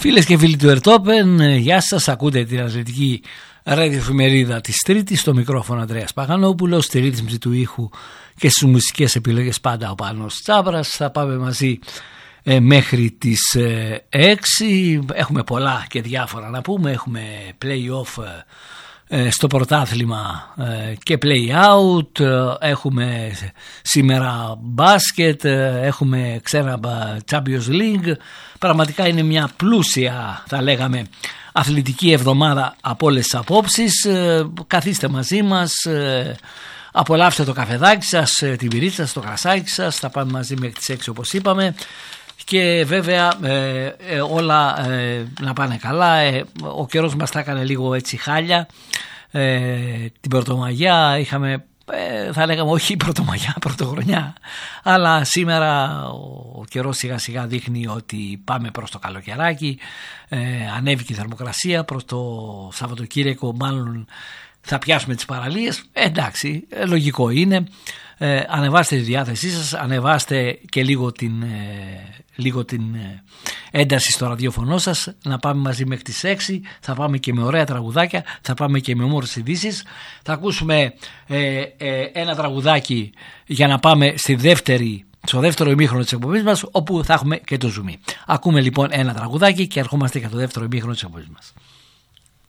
Φίλες και φίλοι του Ερτόπεν, γεια σας, ακούτε την αθλητική ραδιοεφημερίδα της Τρίτης, στο μικρόφωνο Ανδρέας Παγανόπουλος, στη ρύθμιση του ήχου και στις μουσικές επιλογές πάντα ο Πάνος Τσάβρας. Θα πάμε μαζί μέχρι τις 6, έχουμε πολλά και διάφορα να πούμε, έχουμε play-off στο πρωτάθλημα και play-out, έχουμε σήμερα μπάσκετ, έχουμε ξένα Champions League. Πραγματικά είναι μια πλούσια, θα λέγαμε, αθλητική εβδομάδα από όλες τις απόψεις. Καθίστε μαζί μας, απολαύστε το καφεδάκι σας, την πυρίτσα σας, το κρασάκι σας. Θα πάμε μαζί μέχρι τις 6 όπως είπαμε. Και βέβαια όλα να πάνε καλά. Ο καιρός μας τα έκανε λίγο έτσι χάλια. Την Πρωτομαγιά είχαμε, θα λέγαμε όχι Πρωτομαγιά, Πρωτοχρονιά, αλλά σήμερα ο καιρός σιγά σιγά δείχνει ότι πάμε προς το καλοκαιράκι. Ανέβηκε η θερμοκρασία, προς το Σαββατοκύριακο μάλλον θα πιάσουμε τις παραλίες. Εντάξει, λογικό είναι. Ανεβάστε τη διάθεσή σας, ανεβάστε και λίγο την ένταση στο ραδιόφωνο σας. Να πάμε μαζί μέχρι τις 6. Θα πάμε και με ωραία τραγουδάκια, θα πάμε και με όμορφες ειδήσεις. Θα ακούσουμε ένα τραγουδάκι για να πάμε στο δεύτερο ημίχρονο της εκπομπής μας, όπου θα έχουμε και το ζουμί. Ακούμε λοιπόν ένα τραγουδάκι και ερχόμαστε για το δεύτερο ημίχρονο της εκπομπής μας.